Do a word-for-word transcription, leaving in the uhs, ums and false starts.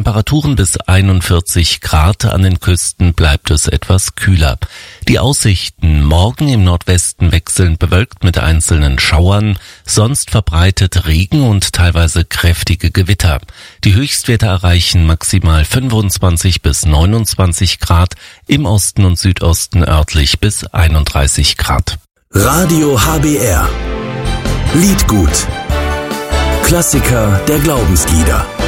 Temperaturen bis einundvierzig Grad, an den Küsten bleibt es etwas kühler. Die Aussichten: morgen im Nordwesten wechselnd bewölkt mit einzelnen Schauern, sonst verbreitet Regen und teilweise kräftige Gewitter. Die Höchstwerte erreichen maximal fünfundzwanzig bis neunundzwanzig Grad, im Osten und Südosten örtlich bis einunddreißig Grad. Radio H B R. Liedgut. Klassiker der Glaubenslieder.